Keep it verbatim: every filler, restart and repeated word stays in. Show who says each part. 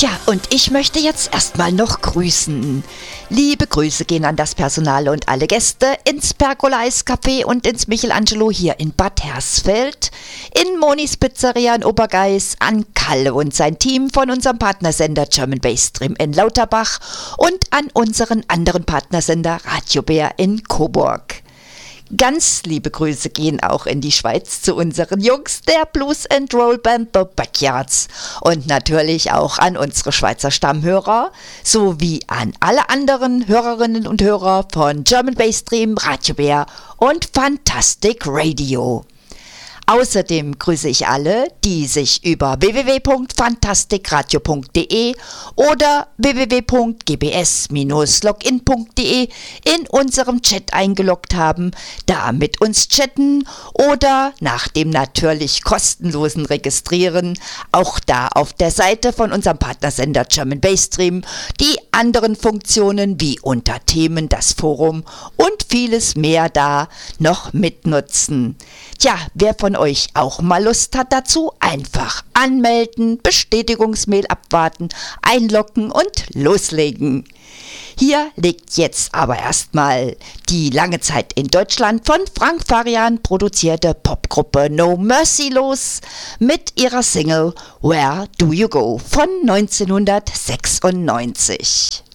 Speaker 1: Tja, und ich möchte jetzt erstmal noch grüßen. Liebe Grüße gehen an das Personal und alle Gäste ins Pergola-Eis Café und ins Michelangelo hier in Bad Hersfeld, in Monis Pizzeria in Obergeiß, an Kalle und sein Team von unserem Partnersender German Bass Stream in Lauterbach und an unseren anderen Partnersender Radio Bär in Coburg. Ganz liebe Grüße gehen auch in die Schweiz zu unseren Jungs der Blues and Roll Band The Backyards und natürlich auch an unsere Schweizer Stammhörer sowie an alle anderen Hörerinnen und Hörer von German Bass Stream, Radio Bär und Fantastic Radio. Außerdem grüße ich alle, die sich über w w w punkt fantastikradio punkt d e oder w w w punkt g b s Bindestrich login punkt d e in unserem Chat eingeloggt haben, da mit uns chatten oder nach dem natürlich kostenlosen Registrieren auch da auf der Seite von unserem Partnersender German Bass Stream die anderen Funktionen wie unter Themen das Forum und vieles mehr da noch mitnutzen. Tja, wer von euch auch mal Lust hat dazu, einfach anmelden, Bestätigungsmail abwarten, einloggen und loslegen. Hier legt jetzt aber erstmal die lange Zeit in Deutschland von Frank Farian produzierte Popgruppe No Mercy los mit ihrer Single Where Do You Go von neunzehnhundertsechsundneunzig.